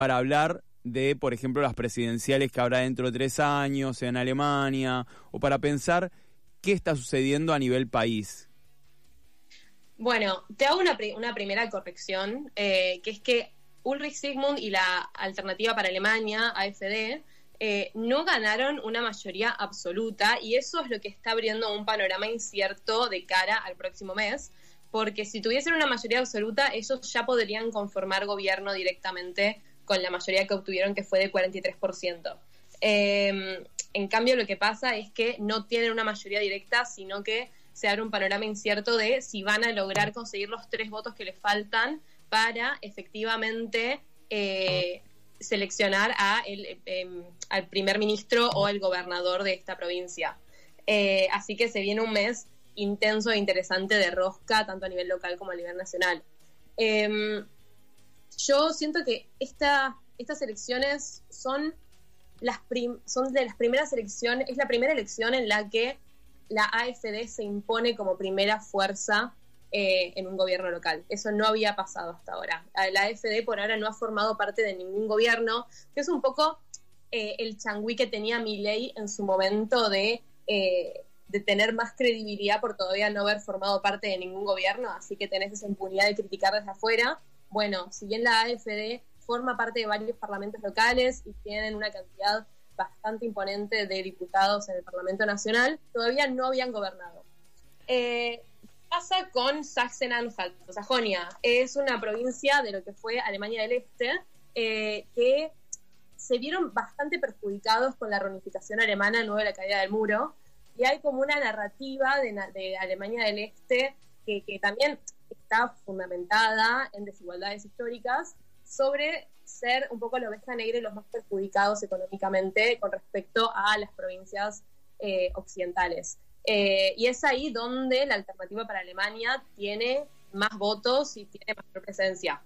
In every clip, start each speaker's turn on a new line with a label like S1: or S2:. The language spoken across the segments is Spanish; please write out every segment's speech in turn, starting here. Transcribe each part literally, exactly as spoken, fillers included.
S1: para hablar de, por ejemplo, las presidenciales que habrá dentro de tres años en Alemania, o para pensar qué está sucediendo a nivel país?
S2: Bueno, te hago una, una primera corrección, eh, que es que Ulrich Sigmund y la Alternativa para Alemania, A F D, eh, no ganaron una mayoría absoluta, y eso es lo que está abriendo un panorama incierto de cara al próximo mes, porque si tuviesen una mayoría absoluta, ellos ya podrían conformar gobierno directamente con la mayoría que obtuvieron, que fue de cuarenta y tres por ciento. Eh, en cambio, lo que pasa es que no tienen una mayoría directa, sino que se abre un panorama incierto de si van a lograr conseguir los tres votos que les faltan para efectivamente eh, seleccionar a el, eh, al primer ministro o el gobernador de esta provincia. Eh, así que se viene un mes intenso e interesante de rosca, tanto a nivel local como a nivel nacional. Eh, yo siento que esta, estas elecciones son, las prim, son de las primeras elecciones, es la primera elección en la que la A F D se impone como primera fuerza eh, en un gobierno local. Eso no había pasado hasta ahora. La A F D por ahora no ha formado parte de ningún gobierno, que es un poco eh, el changüí que tenía Milei en su momento de, eh, de tener más credibilidad por todavía no haber formado parte de ningún gobierno, así que tenés esa impunidad de criticar desde afuera. Bueno, si bien la A F D forma parte de varios parlamentos locales y tienen una cantidad bastante imponente de diputados en el Parlamento Nacional, todavía no habían gobernado. Eh, pasa con Sachsen-Anhalt, Sajonia. Es una provincia de lo que fue Alemania del Este, eh, que se vieron bastante perjudicados con la reunificación alemana luego de la caída del muro, y hay como una narrativa de, de Alemania del Este que, que también está fundamentada en desigualdades históricas, sobre ser un poco la oveja negra y los más perjudicados económicamente con respecto a las provincias eh, occidentales. Eh, y es ahí donde la Alternativa para Alemania tiene más votos y tiene mayor presencia.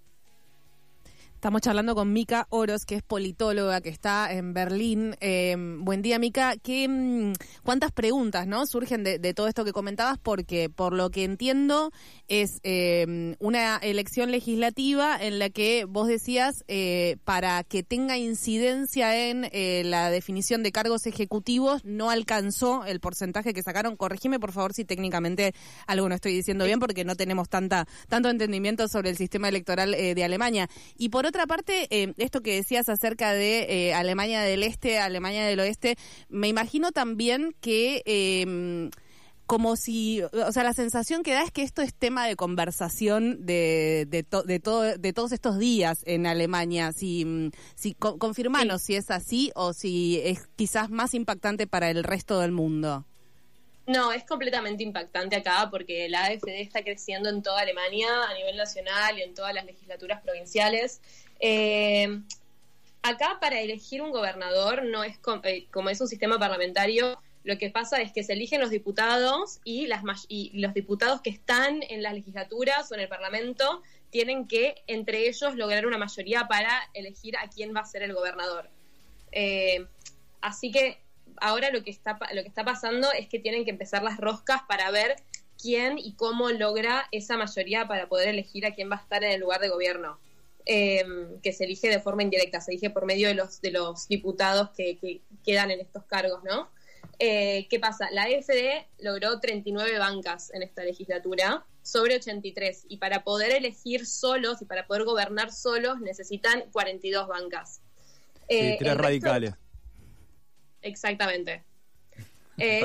S3: Estamos charlando con Mica Oros, que es politóloga, que está en Berlín. Eh, buen día, Mica. ¿Qué, ¿Cuántas preguntas, no, surgen de, de todo esto que comentabas? Porque, por lo que entiendo, es eh, una elección legislativa en la que vos decías, eh, para que tenga incidencia en eh, la definición de cargos ejecutivos, no alcanzó el porcentaje que sacaron. Corregime, por favor, si técnicamente algo no estoy diciendo bien, porque no tenemos tanta tanto entendimiento sobre el sistema electoral eh, de Alemania. Y por otra parte, eh, esto que decías acerca de eh, Alemania del Este, Alemania del Oeste, me imagino también que eh, como si, o sea, la sensación que da es que esto es tema de conversación de de, to, de, todo, de todos estos días en Alemania. Si, si co- confirmanos sí. si es así o si es quizás más impactante para el resto del mundo.
S2: No, es completamente impactante acá porque la A F D está creciendo en toda Alemania a nivel nacional y en todas las legislaturas provinciales. Eh, acá para elegir un gobernador no es com- eh, como es un sistema parlamentario, lo que pasa es que se eligen los diputados y, las ma- y los diputados que están en las legislaturas o en el parlamento tienen que entre ellos lograr una mayoría para elegir a quién va a ser el gobernador. Eh, así que ahora lo que está lo que está pasando es que tienen que empezar las roscas para ver quién y cómo logra esa mayoría para poder elegir a quién va a estar en el lugar de gobierno, eh, que se elige de forma indirecta, se elige por medio de los de los diputados que, que quedan en estos cargos, ¿no? Eh, ¿Qué pasa? La A F D logró treinta y nueve bancas en esta legislatura sobre ochenta y tres, y para poder elegir solos y para poder gobernar solos necesitan cuarenta y dos bancas.
S1: Eh, sí, tres radicales.
S2: Resto... Exactamente. Eh...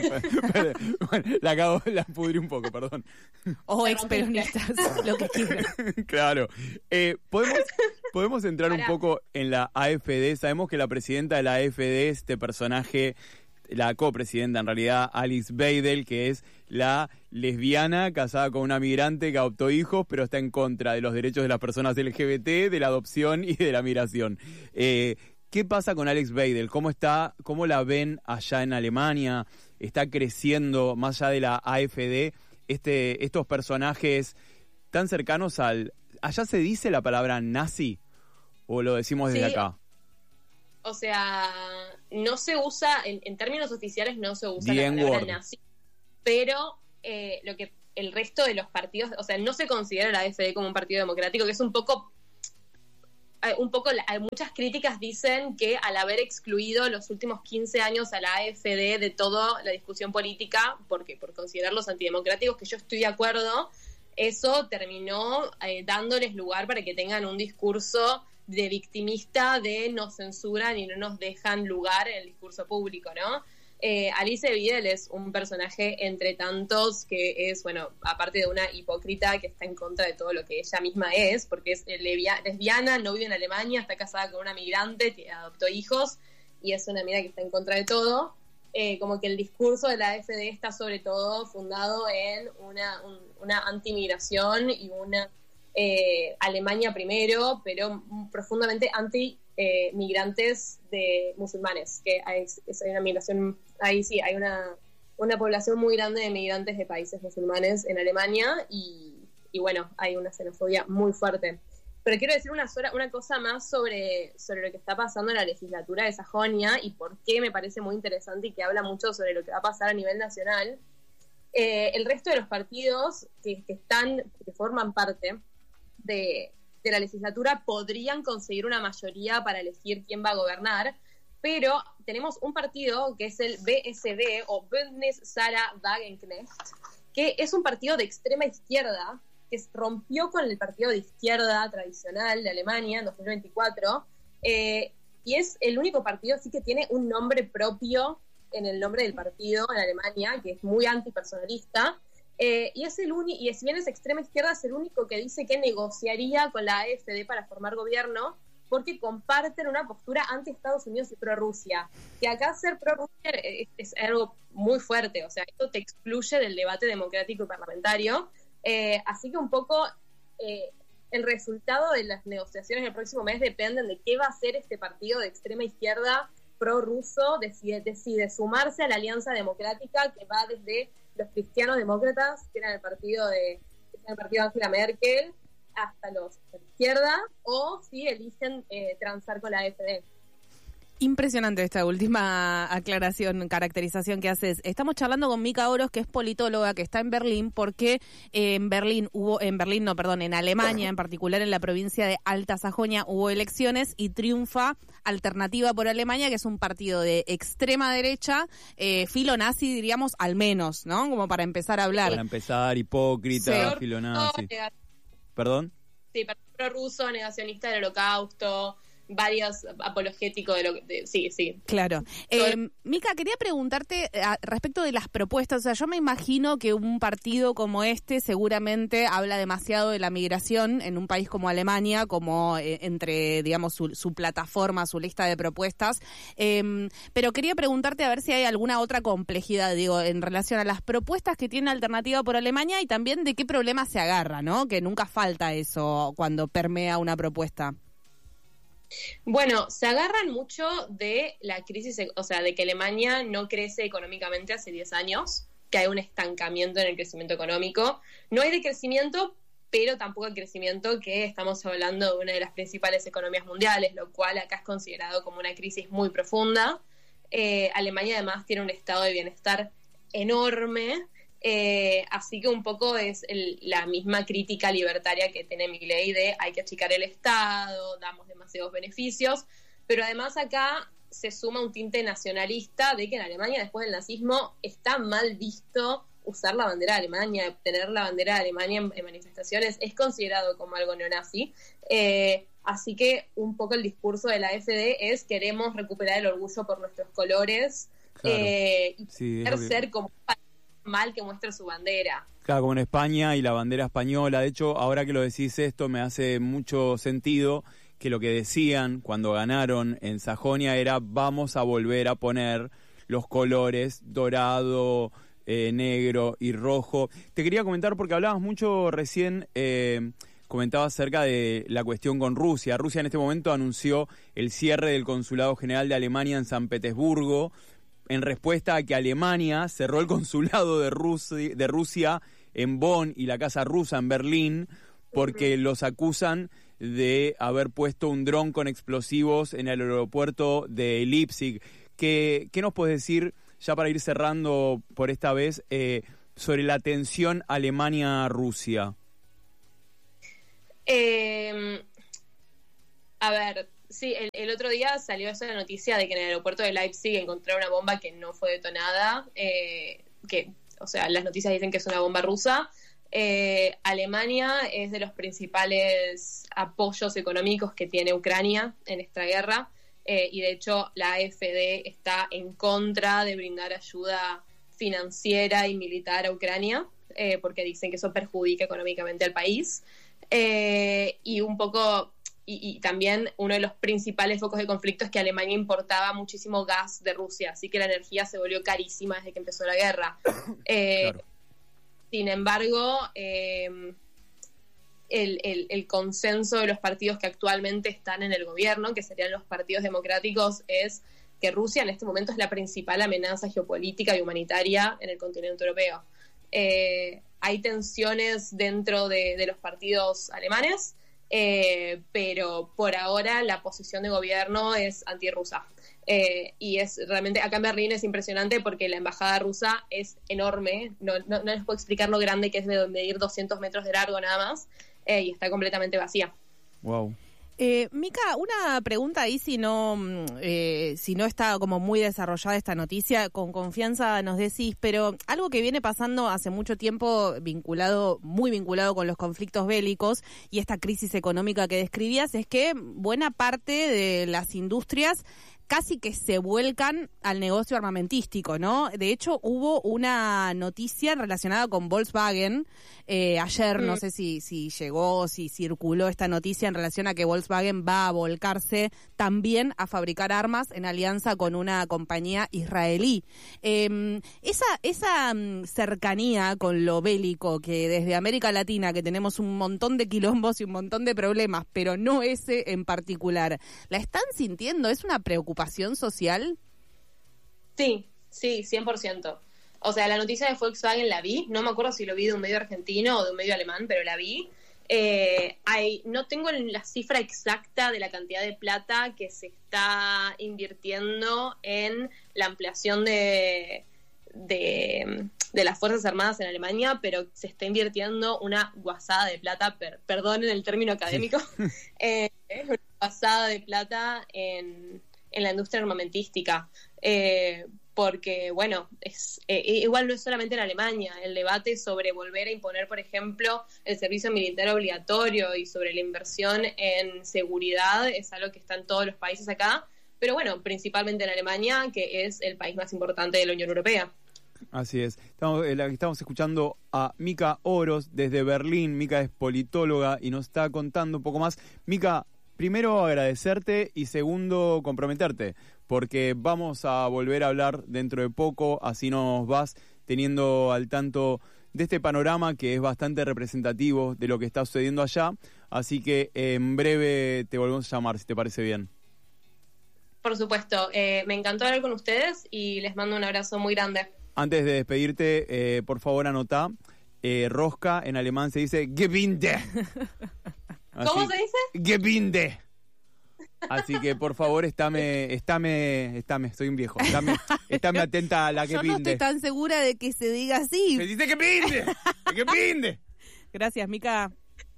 S1: bueno, la acabo, la pudrí un poco, perdón.
S3: O experonistas, lo que quieran.
S1: Claro. Eh, ¿podemos, podemos entrar Para. un poco en la A F D. Sabemos que la presidenta de la A F D es este personaje, la copresidenta en realidad, Alice Weidel, que es la lesbiana casada con una migrante que adoptó hijos, pero está en contra de los derechos de las personas L G B T, de la adopción y de la migración. Eh, ¿Qué pasa con Alice Weidel? ¿Cómo está, cómo la ven allá en Alemania? ¿Está creciendo más allá de la A F D este, estos personajes tan cercanos al... ¿Allá se dice la palabra nazi o lo decimos desde
S2: sí.
S1: acá?
S2: O sea, no se usa, en, en términos oficiales no se usa
S1: Bien
S2: la palabra
S1: word.
S2: nazi, pero eh, lo que el resto de los partidos, o sea, no se considera la A F D como un partido democrático, que es un poco un poco, hay muchas críticas dicen que al haber excluido los últimos quince años a la A F D de toda la discusión política, porque por considerarlos antidemocráticos, que yo estoy de acuerdo, eso terminó eh, dándoles lugar para que tengan un discurso de victimista, de nos censuran y no nos dejan lugar en el discurso público, ¿no? Eh, Alice Weidel es un personaje entre tantos que es, bueno, aparte de una hipócrita que está en contra de todo lo que ella misma es, porque es lesbiana, no vive en Alemania, está casada con una migrante, que adoptó hijos y es una mina que está en contra de todo. Eh, como que el discurso de la A F D está sobre todo fundado en una, un, una antimigración y una eh, Alemania primero, pero profundamente anti Eh, migrantes de musulmanes, que hay, hay una migración, ahí sí, hay una, una población muy grande de migrantes de países musulmanes en Alemania y, y bueno, hay una xenofobia muy fuerte. Pero quiero decir una, sola, una cosa más sobre, sobre lo que está pasando en la legislatura de Sajonia y por qué me parece muy interesante y que habla mucho sobre lo que va a pasar a nivel nacional. Eh, el resto de los partidos que, que están, que forman parte de de la legislatura podrían conseguir una mayoría para elegir quién va a gobernar, pero tenemos un partido que es el B S D o Bündnis Sarah Wagenknecht, que es un partido de extrema izquierda que rompió con el partido de izquierda tradicional de Alemania en dos mil veinticuatro, eh, y es el único partido sí que tiene un nombre propio en el nombre del partido en Alemania, que es muy antipersonalista. Eh, y es el único, y si bien es extrema izquierda, es el único que dice que negociaría con la A F D para formar gobierno, porque comparten una postura anti Estados Unidos y pro Rusia. Que acá ser pro Rusia es, es algo muy fuerte, o sea, esto te excluye del debate democrático y parlamentario. Eh, así que un poco eh, el resultado de las negociaciones del próximo mes dependen de qué va a hacer este partido de extrema izquierda pro ruso, decide, decide sumarse a la Alianza Democrática que va desde los cristianos demócratas, que eran el partido de el partido de Angela Merkel, hasta los de la izquierda, o si eligen eh, transar con la A F D.
S3: Impresionante esta última aclaración, caracterización que haces. Estamos charlando con Mica Oros, que es politóloga, que está en Berlín, porque eh, en Berlín hubo, en Berlín, no, perdón, en Alemania, en particular en la provincia de Alta Sajonia, hubo elecciones y triunfa Alternativa por Alemania, que es un partido de extrema derecha, eh, filonazi, diríamos, al menos, ¿no? Como para empezar a hablar.
S1: Para empezar, hipócrita, sí. Filonazi. ¿Perdón?
S2: Sí, partido ruso, negacionista del holocausto, varios apologéticos de lo que... De, sí, sí.
S3: Claro. Eh, Mica, quería preguntarte a, respecto de las propuestas. O sea, yo me imagino que un partido como este seguramente habla demasiado de la migración en un país como Alemania, como eh, entre, digamos, su, su plataforma, su lista de propuestas. Eh, pero quería preguntarte a ver si hay alguna otra complejidad, digo, en relación a las propuestas que tiene Alternativa por Alemania y también de qué problema se agarra, ¿no? Que nunca falta eso cuando permea una propuesta.
S2: Bueno, se agarran mucho de la crisis, o sea, de que Alemania no crece económicamente hace diez años, que hay un estancamiento en el crecimiento económico. No hay de crecimiento, pero tampoco hay crecimiento, que estamos hablando de una de las principales economías mundiales, lo cual acá es considerado como una crisis muy profunda. Eh, Alemania además tiene un estado de bienestar enorme. Eh, así que un poco es el, la misma crítica libertaria que tiene Milei de hay que achicar el Estado, damos demasiados beneficios, pero además acá se suma un tinte nacionalista de que en Alemania después del nazismo está mal visto usar la bandera de Alemania, tener la bandera de Alemania en, en manifestaciones es considerado como algo neonazi, eh, así que un poco el discurso de la A F D es queremos recuperar el orgullo por nuestros colores, claro. eh, y sí, poder ser como mal que muestre su bandera.
S1: Claro, como en España y la bandera española. De hecho, ahora que lo decís esto, me hace mucho sentido que lo que decían cuando ganaron en Sajonia era vamos a volver a poner los colores dorado, eh, negro y rojo. Te quería comentar porque hablabas mucho recién, eh, comentabas acerca de la cuestión con Rusia. Rusia en este momento anunció el cierre del Consulado General de Alemania en San Petersburgo, en respuesta a que Alemania cerró el consulado de Rusia, de Rusia en Bonn y la Casa Rusa en Berlín porque los acusan de haber puesto un dron con explosivos en el aeropuerto de Leipzig. ¿Qué, qué nos puedes decir, ya para ir cerrando por esta vez, eh, sobre la tensión Alemania-Rusia?
S2: Eh... A ver, sí, el, el otro día salió esa noticia de que en el aeropuerto de Leipzig encontraron una bomba que no fue detonada, eh, que, o sea, las noticias dicen que es una bomba rusa. Eh, Alemania es de los principales apoyos económicos que tiene Ucrania en esta guerra, eh, y de hecho la A F D está en contra de brindar ayuda financiera y militar a Ucrania, eh, porque dicen que eso perjudica económicamente al país. Eh, y un poco, y, y también uno de los principales focos de conflicto es que Alemania importaba muchísimo gas de Rusia, así que la energía se volvió carísima desde que empezó la guerra. Eh, claro. Sin embargo, eh, el, el, el consenso de los partidos que actualmente están en el gobierno, que serían los partidos democráticos, es que Rusia en este momento es la principal amenaza geopolítica y humanitaria en el continente europeo. Eh, hay tensiones dentro de, de los partidos alemanes, eh, pero por ahora la posición de gobierno es antirrusa. Eh, y es realmente, acá en Berlín es impresionante porque la embajada rusa es enorme, no, no, no les puedo explicar lo grande que es, de medir doscientos metros de largo nada más, eh, y está completamente vacía.
S1: Wow.
S3: Eh, Mica, una pregunta ahí, si no, eh, si no está como muy desarrollada esta noticia, con confianza nos decís, pero algo que viene pasando hace mucho tiempo, vinculado, muy vinculado con los conflictos bélicos y esta crisis económica que describías, es que buena parte de las industrias casi que se vuelcan al negocio armamentístico, ¿no? De hecho, hubo una noticia relacionada con Volkswagen eh, ayer, mm. no sé si, si llegó, si circuló esta noticia en relación a que Volkswagen va a volcarse también a fabricar armas en alianza con una compañía israelí. Eh, esa, esa cercanía con lo bélico que desde América Latina, que tenemos un montón de quilombos y un montón de problemas, pero no ese en particular, ¿la están sintiendo? ¿Es una preocupación social?
S2: Sí, sí, cien por ciento. O sea, la noticia de Volkswagen la vi, no me acuerdo si lo vi de un medio argentino o de un medio alemán, pero la vi. Eh, hay, no tengo la cifra exacta de la cantidad de plata que se está invirtiendo en la ampliación de, de, de las Fuerzas Armadas en Alemania, pero se está invirtiendo una guasada de plata, per, perdonen el término académico, eh, una guasada de plata en... en la industria armamentística, eh, porque, bueno, es eh, igual no es solamente en Alemania, el debate sobre volver a imponer, por ejemplo, el servicio militar obligatorio y sobre la inversión en seguridad es algo que está en todos los países acá, pero bueno, principalmente en Alemania, que es el país más importante de la Unión Europea.
S1: Así es. Estamos, eh, estamos escuchando a Mica Oros desde Berlín. Mica es politóloga y nos está contando un poco más. Mica, primero agradecerte y segundo comprometerte, porque vamos a volver a hablar dentro de poco, así nos vas teniendo al tanto de este panorama que es bastante representativo de lo que está sucediendo allá, así que eh, en breve te volvemos a llamar, si te parece bien.
S2: Por supuesto, eh, me encantó hablar con ustedes y les mando un abrazo muy grande.
S1: Antes de despedirte, eh, por favor anotá, eh, rosca en alemán se dice Gebinde. Así,
S2: ¿cómo se dice?
S1: Gebinde. Así que, por favor, estame, estame, estame, soy un viejo, estame, estame atenta a la Gebinde.
S3: Yo no estoy tan segura de que se diga así.
S1: Se dice Gebinde, Gebinde.
S3: Gracias, Mica.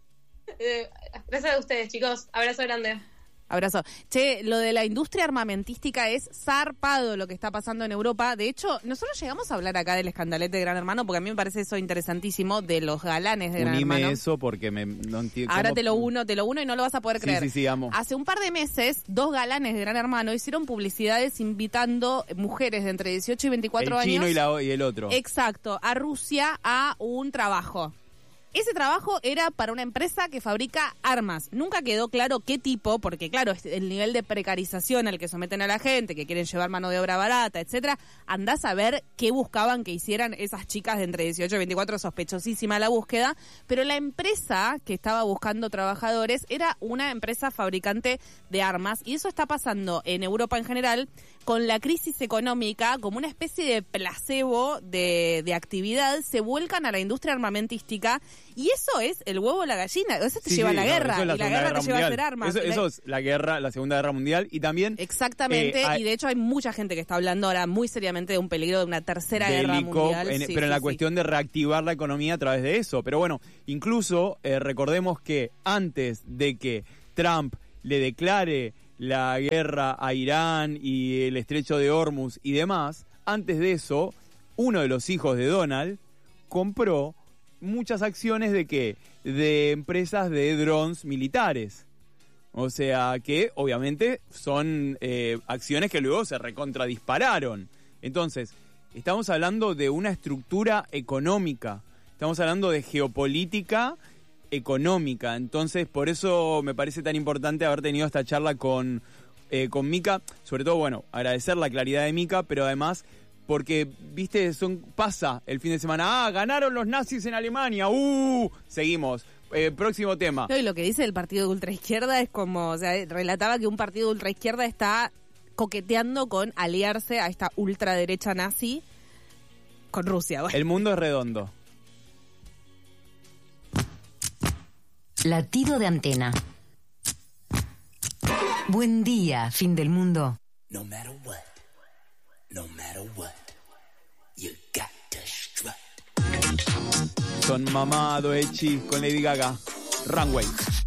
S2: Eh, gracias a ustedes, chicos. Abrazo grande.
S3: Abrazo. Che, lo de la industria armamentística es zarpado lo que está pasando en Europa. De hecho, nosotros llegamos a hablar acá del escandalete de Gran Hermano, porque a mí me parece eso interesantísimo, de los galanes de Gran
S1: Unime
S3: Hermano.
S1: eso porque me, no entiendo.
S3: Ahora
S1: ¿cómo?
S3: te lo uno, te lo uno y no lo vas a poder creer.
S1: Sí, sí, sí, amo.
S3: Hace un par de meses, dos galanes de Gran Hermano hicieron publicidades invitando mujeres de entre dieciocho y veinticuatro
S1: el chino
S3: años.
S1: Y, la, y el otro.
S3: Exacto, a Rusia a un trabajo. Ese trabajo era para una empresa que fabrica armas. Nunca quedó claro qué tipo, porque claro, el nivel de precarización al que someten a la gente, que quieren llevar mano de obra barata, etcétera, andás a ver qué buscaban que hicieran esas chicas de entre dieciocho y veinticuatro, sospechosísima la búsqueda, pero la empresa que estaba buscando trabajadores era una empresa fabricante de armas, y eso está pasando en Europa en general, con la crisis económica, como una especie de placebo de, de actividad, se vuelcan a la industria armamentística. Y eso es el huevo o la gallina, eso te
S1: sí,
S3: lleva
S1: sí,
S3: a la
S1: no,
S3: guerra,
S1: es la
S3: y la guerra,
S1: guerra
S3: te lleva
S1: mundial.
S3: a hacer armas.
S1: Eso,
S3: la...
S1: eso es la guerra, la Segunda Guerra Mundial, y también...
S3: Exactamente,
S1: eh, hay...
S3: y de hecho hay mucha gente que está hablando ahora muy seriamente de un peligro de una tercera guerra mundial.
S1: En,
S3: sí,
S1: pero en
S3: sí,
S1: la
S3: sí.
S1: cuestión de reactivar la economía a través de eso. Pero bueno, incluso eh, recordemos que antes de que Trump le declare la guerra a Irán y el estrecho de Hormuz y demás, antes de eso, uno de los hijos de Donald compró muchas acciones de ¿qué? De empresas de drones militares. O sea que obviamente son eh, acciones que luego se recontradispararon. Entonces, estamos hablando de una estructura económica, estamos hablando de geopolítica económica. Entonces, por eso me parece tan importante haber tenido esta charla con, eh, con Mica. Sobre todo, bueno, agradecer la claridad de Mica, pero además porque, viste, son pasa el fin de semana. Ah, ganaron los nazis en Alemania. Uh, seguimos. Eh, próximo tema.
S3: No, y lo que dice el partido de ultraizquierda es como, o sea, relataba que un partido de ultraizquierda está coqueteando con aliarse a esta ultraderecha nazi con Rusia. Bueno.
S1: El mundo es redondo.
S4: Latido de antena. Buen día, fin del mundo.
S5: No matter what, no matter what, you got to strut.
S1: Son Mamado Echi con Lady Gaga. Runway.